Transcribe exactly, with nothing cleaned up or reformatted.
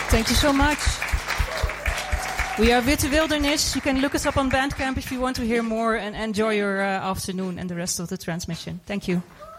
Thank you so much. We are Witte Wilderness. You can look us up on Bandcamp if you want to hear more, and enjoy your uh, afternoon and the rest of the transmission. Thank you.